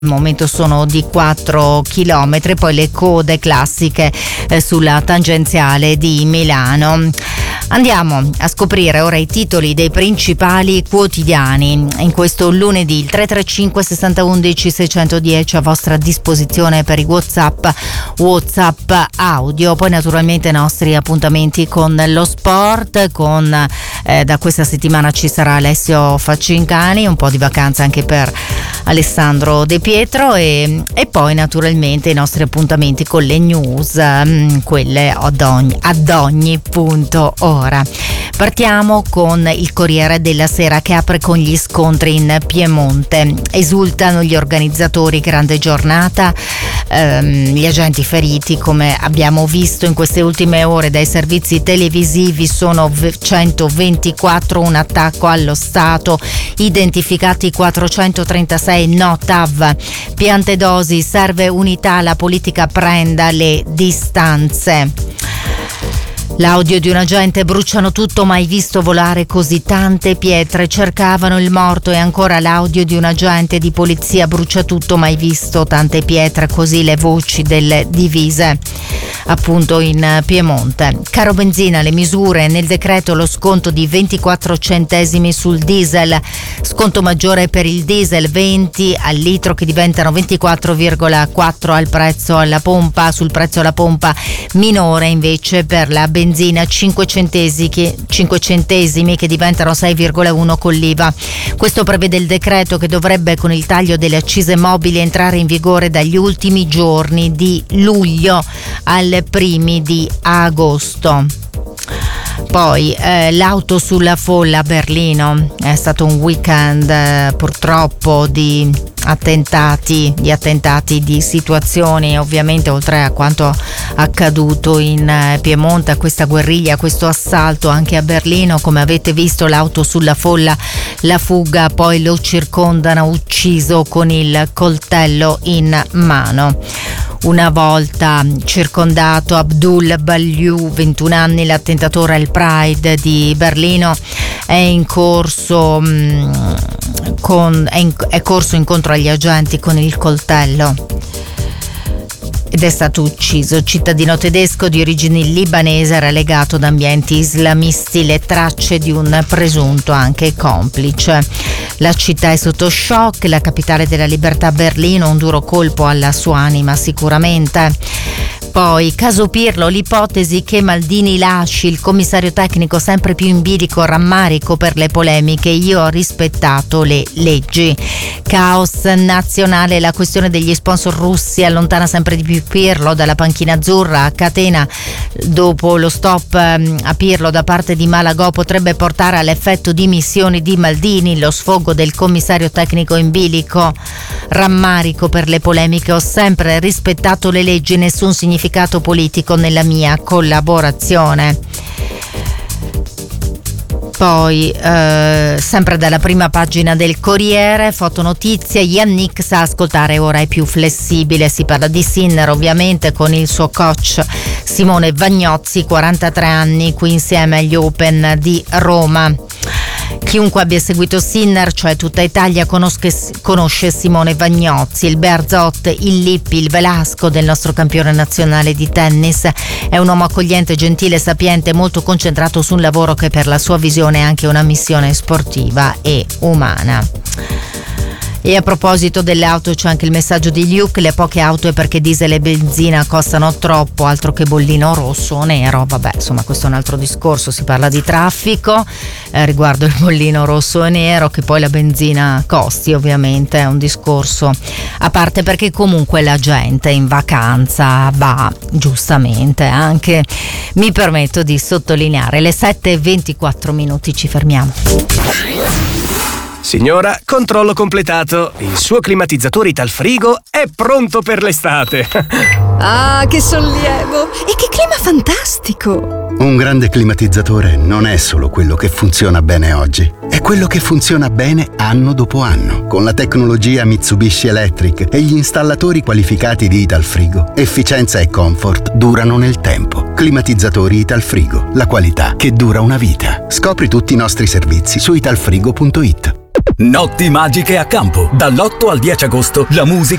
Al momento sono di 4 chilometri, poi le code classiche sulla tangenziale di Milano. Andiamo a scoprire ora i titoli dei principali quotidiani in questo lunedì. Il 335 60 11 610 a vostra disposizione per i WhatsApp audio. Poi naturalmente i nostri appuntamenti con lo sport, con da questa settimana ci sarà Alessio Faccincani, un po' di vacanza anche per Alessandro De Pietro e poi naturalmente i nostri appuntamenti con le news, quelle ad ogni punto ora. Partiamo con il Corriere della Sera che apre con gli scontri in Piemonte. Esultano gli organizzatori, grande giornata, gli agenti feriti come abbiamo visto in queste ultime ore dai servizi televisivi sono 124, un attacco allo Stato, identificati 436 no TAV, Piantedosi, serve unità, la politica prenda le distanze. L'audio di un agente, bruciano tutto, mai visto volare così tante pietre, cercavano il morto, e ancora l'audio di un agente di polizia, brucia tutto, mai visto tante pietre, così le voci delle divise appunto in Piemonte. Caro benzina, le misure nel decreto, lo sconto di 24 centesimi sul diesel, sconto maggiore per il diesel 20 al litro che diventano 24,4 al prezzo alla pompa, sul prezzo alla pompa, minore invece per la benzina 5 centesimi che diventano 6,1 con l'IVA. Questo prevede il decreto che dovrebbe con il taglio delle accise mobili entrare in vigore dagli ultimi giorni di luglio al primi di agosto. Poi l'auto sulla folla a Berlino, è stato un weekend purtroppo di attentati, di situazioni, ovviamente oltre a quanto accaduto in Piemonte, a questa guerriglia, a questo assalto anche a Berlino, come avete visto l'auto sulla folla, la fuga, poi lo circondano ucciso con il coltello in mano. Una volta circondato Abdul Baliou, 21 anni, l'attentatore al Pride di Berlino, è corso incontro agli agenti con il coltello ed è stato ucciso. Cittadino tedesco di origini libanese, relegato da ambienti islamisti, le tracce di un presunto anche complice. La città è sotto shock, la capitale della libertà Berlino, un duro colpo alla sua anima sicuramente. Poi caso Pirlo, l'ipotesi che Maldini lasci il commissario tecnico sempre più in bilico, rammarico per le polemiche, io ho rispettato le leggi. Caos nazionale, la questione degli sponsor russi allontana sempre di più Pirlo dalla panchina azzurra. A catena, dopo lo stop a Pirlo da parte di Malagò, potrebbe portare all'effetto di dimissioni di Maldini, lo sfogo del commissario tecnico in bilico. Rammarico per le polemiche, ho sempre rispettato le leggi, nessun significato politico nella mia collaborazione. Poi sempre dalla prima pagina del Corriere, fotonotizia, Yannick sa ascoltare, ora è più flessibile. Si parla di Sinner ovviamente con il suo coach Simone Vagnozzi, 43 anni, qui insieme agli Open di Roma. Chiunque abbia seguito Sinner, cioè tutta Italia, conosce Simone Vagnozzi, il Bearzot, il Lippi, il Velasco del nostro campione nazionale di tennis. È un uomo accogliente, gentile, sapiente, molto concentrato su un lavoro che per la sua visione è anche una missione sportiva e umana. E a proposito delle auto c'è anche il messaggio di Luke: le poche auto è perché diesel e benzina costano troppo, altro che bollino rosso o nero. Vabbè, insomma, questo è un altro discorso, si parla di traffico riguardo il bollino rosso e nero, che poi la benzina costi, ovviamente è un discorso a parte, perché comunque la gente in vacanza va, giustamente, anche, mi permetto di sottolineare, le 7:24 ci fermiamo. Signora, controllo completato. Il suo climatizzatore Italfrigo è pronto per l'estate. Ah, che sollievo! E che clima fantastico! Un grande climatizzatore non è solo quello che funziona bene oggi, è quello che funziona bene anno dopo anno. Con la tecnologia Mitsubishi Electric e gli installatori qualificati di Italfrigo, efficienza e comfort durano nel tempo. Climatizzatori Italfrigo, la qualità che dura una vita. Scopri tutti i nostri servizi su italfrigo.it. Notti magiche a Campo. Dall'8 al 10 agosto la musica